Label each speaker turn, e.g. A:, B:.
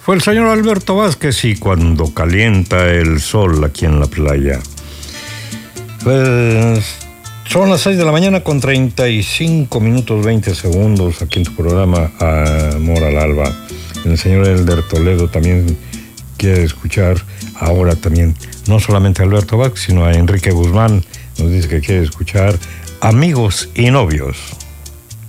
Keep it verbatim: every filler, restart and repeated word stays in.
A: Fue el señor Alberto Vázquez y Cuando calienta el sol aquí en la playa. Pues son las seis de la mañana con treinta y cinco minutos veinte segundos aquí en tu programa Amor al Alba. El señor Elder Toledo también quiere escuchar ahora también, no solamente a Alberto Vázquez, sino a Enrique Guzmán. Nos dice que quiere escuchar Amigos y Novios.